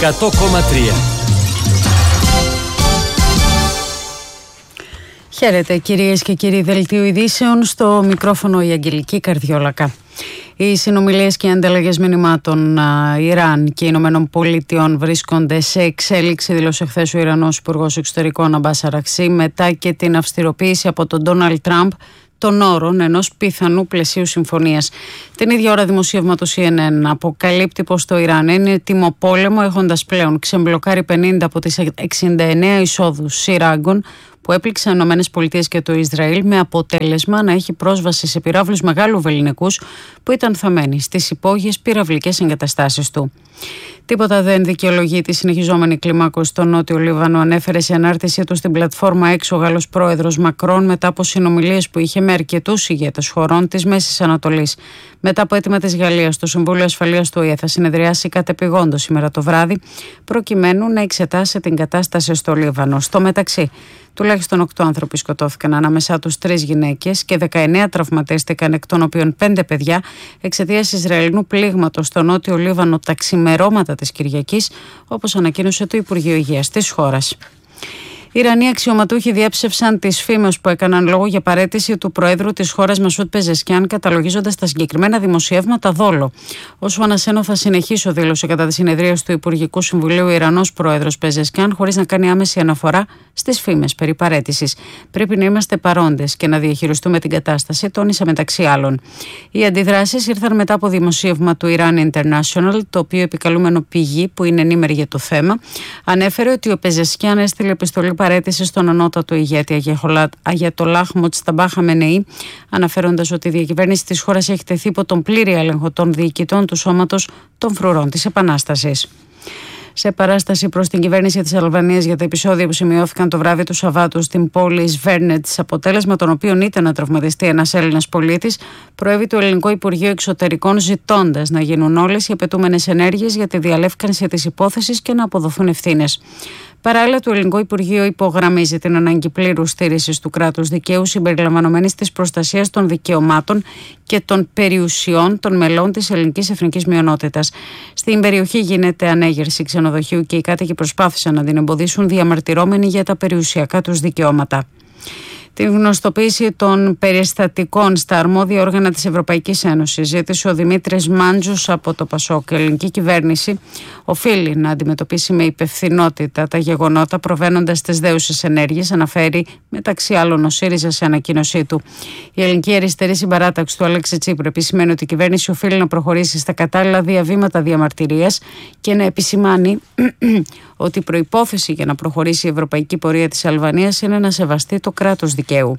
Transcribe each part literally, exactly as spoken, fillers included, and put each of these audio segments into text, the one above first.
εκατό κόμμα τρία. Χαίρετε κυρίες και κύριοι, δελτίο ειδήσεων, στο μικρόφωνο η Αγγελική Καρδιόλακα. Οι συνομιλίες και οι ανταλλαγές μηνυμάτων Ιράν και Ηνωμένων Πολιτειών βρίσκονται σε εξέλιξη, δήλωσε χθες ο Ιρανός Υπουργός Εξωτερικών Αμπάς Αρακσί, μετά και την αυστηροποίηση από τον Ντόναλντ Τραμπ των όρων ενός πιθανού πλαισίου συμφωνίας. Την ίδια ώρα, δημοσίευμα του σι εν εν αποκαλύπτει πως το Ιράν είναι έτοιμο πόλεμο, έχοντας πλέον ξεμπλοκάρει πενήντα από τις εξήντα εννέα εισόδους σειράγκων που έπληξαν οι ΗΠΑ και το Ισραήλ, με αποτέλεσμα να έχει πρόσβαση σε πυράβλους μεγάλου βεληνικούς που ήταν θαμμένοι στις υπόγειες πυραυλικές εγκαταστάσεις του. Τίποτα δεν δικαιολογεί τη συνεχιζόμενη κλιμάκωση στο Νότιο Λίβανο, ανέφερε σε ανάρτησή του στην πλατφόρμα X ο Γάλλος πρόεδρος Μακρόν, μετά από συνομιλίες που είχε με αρκετούς ηγέτες χωρών της Μέσης Ανατολής. Μετά από αίτημα της Γαλλίας, το Συμβούλιο Ασφαλείας του Ο Ε Ε θα συνεδριάσει κατεπηγόντως σήμερα το βράδυ, προκειμένου να εξετάσει την κατάσταση στο Λίβανο. Στο μεταξύ, τουλάχιστον οκτώ άνθρωποι σκοτώθηκαν, ανάμεσά τους τρεις γυναίκες, και δεκαεννέα τραυματίστηκαν, εκ των οποίων πέντε παιδιά, εξαιτίας Ισραηλινού πλήγματος στο Νότιο Λίβανο τα ξημερώματα της Κυριακής, όπως ανακοίνωσε το Υπουργείο Υγείας της χώρας. Οι Ιρανοί αξιωματούχοι διέψευσαν τις φήμες που έκαναν λόγο για παραίτηση του Προέδρου της χώρας Μασούτ Πεζεσκιάν, καταλογίζοντας τα συγκεκριμένα δημοσιεύματα δόλο. Όσο ανασένω, θα συνεχίσω, δήλωσε κατά τη συνεδρίαση του Υπουργικού Συμβουλίου ο Ιρανός Πρόεδρος Πεζεσκιάν, χωρίς να κάνει άμεση αναφορά στις φήμες περί παραίτησης. Πρέπει να είμαστε παρόντες και να διαχειριστούμε την κατάσταση, τόνισε μεταξύ άλλων. Οι αντιδράσεις ήρθαν μετά από δημοσίευμα του Iran International, το οποίο, επικαλούμενο πηγή που είναι ενήμερη για το θέμα, ανέφερε ότι ο Πεζεσκιάν έστειλε επιστολή παραίτηση στον ανώτατο ηγέτη Αγιατολάχ Μοτζταμπά Χαμενεή, αναφέροντας ότι η διακυβέρνηση της χώρας έχει τεθεί υπό τον πλήρη έλεγχο των διοικητών του σώματος των φρουρών της Επανάστασης. Σε παράσταση προς την κυβέρνηση της Αλβανίας για τα επεισόδια που σημειώθηκαν το βράδυ του Σαββάτου στην πόλη Σβέρνετς, αποτέλεσμα των οποίων ήταν να τραυματιστεί ένας Έλληνας πολίτης, προέβη το Ελληνικό Υπουργείο Εξωτερικών, ζητώντας να γίνουν όλες οι απαιτούμενες ενέργειες για τη διαλεύκανση της υπόθεσης και να αποδοθούν ευθύνες. Παράλληλα, το Ελληνικό Υπουργείο υπογραμμίζει την ανάγκη πλήρους στήριξης του κράτους δικαίου, συμπεριλαμβανομένης της προστασίας των δικαιωμάτων και των περιουσιών των μελών της ελληνικής εθνικής μειονότητας. Στην περιοχή γίνεται ανέγερση ξενοδοχείου και οι κάτοικοι προσπάθησαν να την εμποδίσουν, διαμαρτυρώμενοι για τα περιουσιακά τους δικαιώματα. Την γνωστοποίηση των περιστατικών στα αρμόδια όργανα της Ευρωπαϊκής Ένωσης ζήτησε ο Δημήτρης Μάντζος από το ΠΑΣΟΚ. Η ελληνική κυβέρνηση οφείλει να αντιμετωπίσει με υπευθυνότητα τα γεγονότα, προβαίνοντας τις δέουσες ενέργειες, αναφέρει μεταξύ άλλων ο ΣΥΡΙΖΑ σε ανακοίνωσή του. Η ελληνική αριστερή συμπαράταξη του Αλέξη Τσίπρα επισημαίνει ότι η κυβέρνηση οφείλει να προχωρήσει στα κατάλληλα διαβήματα διαμαρτυρίας και να επισημάνει ότι η προϋπόθεση για να προχωρήσει η ευρωπαϊκή πορεία της Αλβανίας είναι να σεβαστεί το κράτος δικαίου.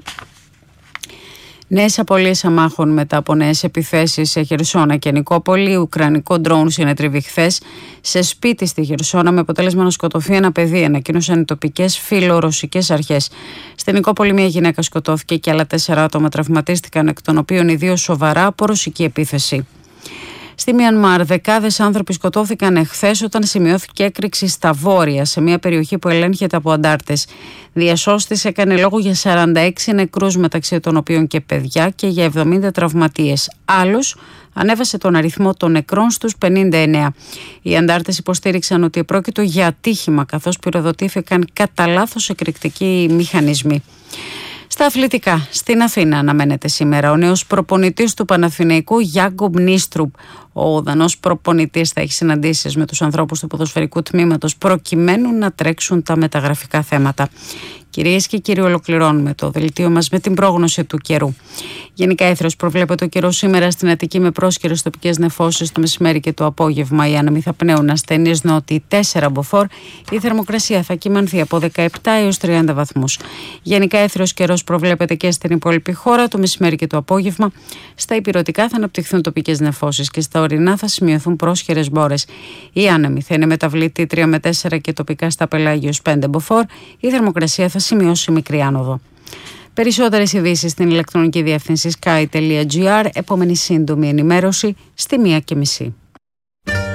Νέες απολύες αμάχων μετά από νέες επιθέσεις σε Χερσόνα και Νικόπολη. Ουκρανικό ντρόουν συνετρίβη χθες σε σπίτι στη Χερσόνα με αποτέλεσμα να σκοτωθεί ένα παιδί, ανακοίνωσαν οι τοπικές φιλορωσικές αρχές. Στη Νικόπολη μια γυναίκα σκοτώθηκε και άλλα τέσσερα άτομα τραυματίστηκαν, εκ των οποίων οι δύο σοβαρά από ρωσική επίθεση. Στη Μιανμάρ, δεκάδες άνθρωποι σκοτώθηκαν εχθές όταν σημειώθηκε έκρηξη στα βόρεια, σε μια περιοχή που ελέγχεται από αντάρτες. Διασώστης έκανε λόγο για σαράντα έξι νεκρούς, μεταξύ των οποίων και παιδιά, και για εβδομήντα τραυματίες. Άλλος ανέβασε τον αριθμό των νεκρών στους πενήντα εννέα. Οι αντάρτες υποστήριξαν ότι επρόκειτο για ατύχημα, καθώς πυροδοτήθηκαν κατά λάθος εκρηκτικοί μηχανισμοί. Στα αθλητικά, στην Αθήνα αναμένεται σήμερα ο νέος προπονητής του Παναθηναϊκού, Γιάκομπ Νίστρουπ. Ο Δανός προπονητής θα έχει συναντήσεις με τους ανθρώπους του ποδοσφαιρικού τμήματος προκειμένου να τρέξουν τα μεταγραφικά θέματα. Κυρίες και κύριοι, ολοκληρώνουμε το δελτίο μας με την πρόγνωση του καιρού. Γενικά έθρος προβλέπεται ο καιρός σήμερα στην Αττική με πρόσκαιρες τοπικές νεφώσεις το μεσημέρι και το απόγευμα. Οι άνεμοι θα πνέουν ασθενείς νότιοι τέσσερα μποφόρ. Η θερμοκρασία θα κυμανθεί από δεκαεπτά έως τριάντα βαθμούς. Γενικά έθρος καιρός προβλέπεται και στην υπόλοιπη χώρα το μεσημέρι και το απόγευμα. Στα ηπειρωτικά θα αναπτυχθούν τοπικές νεφώσεις και στα ορεινά θα σημειωθούν πρόσχερες μπόρες. Οι άνεμοι θα είναι μεταβλητοί τρία με τέσσερα και τοπικά στα πελάγιος πέντε μποφόρ. Η θερμοκρασία θα σημειώσει μικρή άνοδο. Περισσότερες ειδήσεις στην ηλεκτρονική διεύθυνση sky τελεία gr. Επόμενη σύντομη ενημέρωση στη μία και μισή.